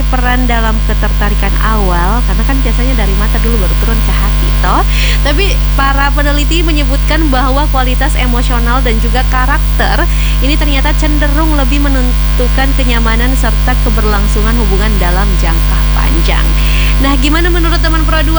peran dalam ketertarikan awal, karena kan biasanya dari mata dulu baru turun ke hati toh. Tapi para peneliti menyebutkan bahwa kualitas emosional dan juga karakter ini ternyata cenderung lebih menentukan kenyamanan serta keberlangsungan hubungan dalam jangka panjang. Nah, gimana menurut teman Pro 2?